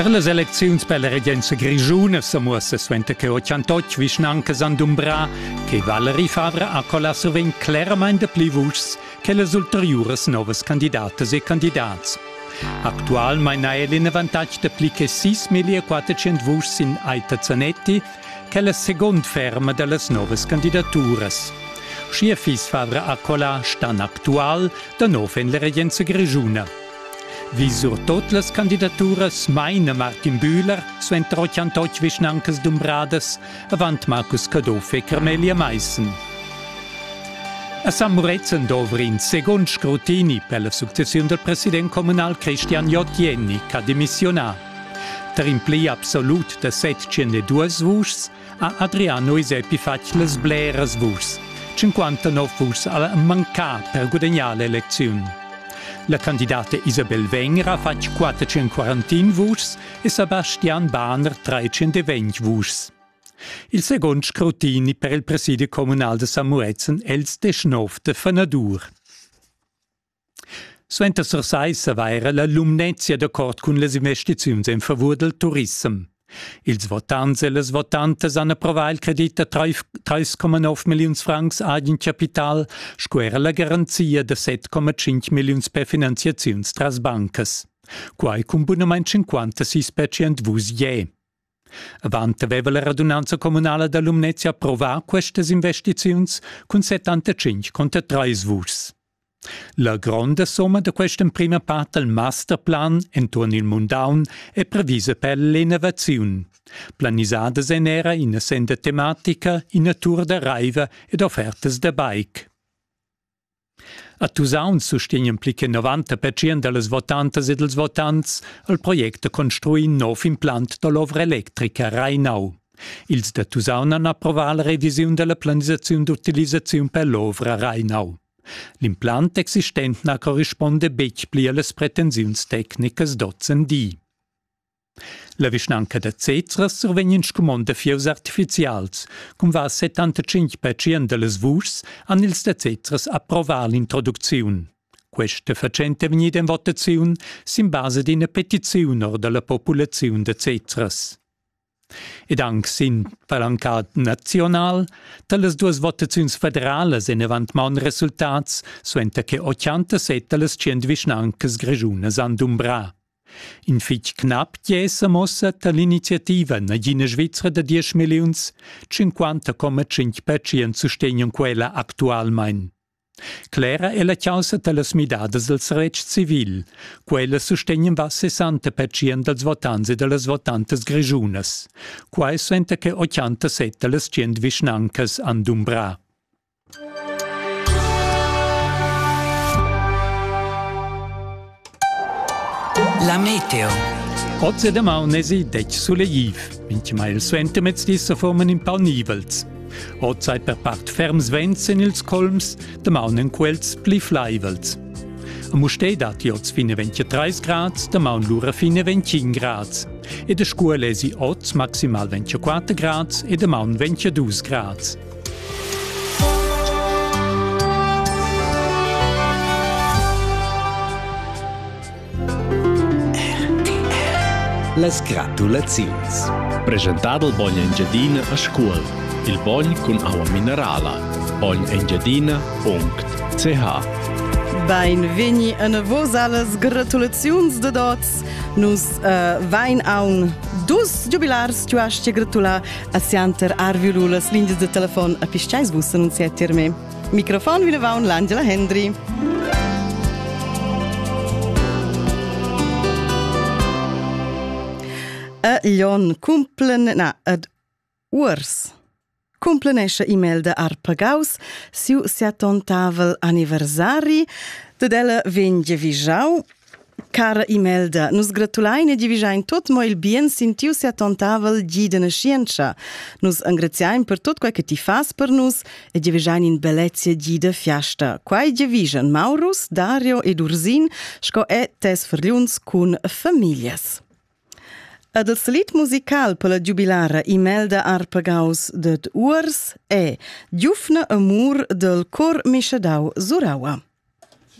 Per les elecziuns per la regenza grigiuna samuossa suenta che 88 vischnanca s'andumbrà che Valerie Favre ha collasso claramente pli vuschs che les ulteriores novas candidatas e candidats. Actual maina el in avantatge de pli che 6.400.000 vuschs in Aita Zanetti che la second ferma de las novas candidaturas. Schiefis Favre a colla stan actual de nov in la regenza grigiuna. Wie sur tot las candidaturas maina Martin Bühler, suenter 88 vischnancas dumbrades, avant Markus Kadoff e Carmelia Meissen. A San Murezzan dovrin second scrutini per la successione del presidente comunal Christian J. Jenny, che ha dimissionà. Der impli absolut de 702 vuschs a Adriano Isepi fac les bleras vuschs, 59 vuschs a mancà per guadagnare l'elezione. La candidata Isabel Wenger ha fatto 440 vuschs e Sebastian Bahner 320 vuschs. Il secondo scrutini per il presidio comunale di San Murezzan è il 19 de Fanadur. Suenter sorsai s'avaira la lumnezia d'accordo con le investizioni in favore del turismo. Ils votants e les votantes han approvato il credito a 3,9 milioni francs in capital, square la garanzia de 7,5 milioni per finanziazioni tras bancas. Quai con buonament 56% vus je. Avant aveva la radunanza comunale da Lumnezia approvato queste investizioni con 75 contro 3 vus. La grande somma di questa prima parte del masterplan intorno al Mundaun è previsa per l'innovazione. Planizzata se n'era in senda tematica, in natura da raiva ed offerte da bike. A Tusaun sostiene implica 90% delle votantes e dels votants il progetto di costruire un nuovo impianto dell'ovra elettrica a Rheinau. Ils da Tusaun hanno approvato la revisione della planizzazione d'utilizzazione per l'ovra a Rheinau. L'impianto esistente non corrisponde bec pli alle pretensioni tecniche d'Ozzendi. La vischnanca de Cetras survegnan scumon de fieus artificials, cum va 75% de les vuschs han ils de Cetras approvar l'introduziun. Questa facente vegnida in votaziun sin base d'ina petiziun or de la populaziun de Cetras. Ed anche sin palancat nazional, de les duas votaziuns federales en avant maun resultats, suenta che 87 les 100 vischnancas grigiunas han d'umbrà. In fich knapp chiesa mossa l'iniziativa na gina Svizzera de 10 milions, 50,5% sustegnan quella actualmein. Clara è la causa delle midades del Servizio Civil. Quella sustegnan va 60% dels votants e delle votantes grigiunas. Quai suenta che 87 les 100 vischnancas han d'umbrà. La meteo. Oggi e domani è dec soleiv, mince mai il suente mezz'issa formen in pau nivels. Oggi per part ferms vents in ils colms, domani in quels pli fleivels. A Mustei dati oggi fine 23 gradi, domani l'ura fine 25 gradi. E de scuola esi oggi maximal 24 gradi e domani 22 gradi. Las gratulazions. Presentato il Bogna Engiadina a scuola. Il Bogn con acqua minerala. bognengiadina.ch. Benveni a vos alles gratulazions de dots. Nus vain aun dus jubilars tu hastia gratula a sianter arviulu las lindes de telefon a pisciais vus annunziatir me. Microfon vi levaun l'Angela Hendry. A Lion ad Urs cumplenesce email de Arpagaus siu siatontavel anniversari de della vengie visau. Cara Imelda, nus gratulain e divisain tot mo il bien sintiu siatontavel gi de nascienza. Nus angraziain per tot quel che ti fas per nus e divisain in bellezia gi de fiasta. Quai divisan Maurus, Dario ed Ursin sco e tes verliuns cun familias. Ad il salit musical per la giubilara Imelda Arpagaus de Urs è Giufna Amur del Cor Mischadau Zuraua.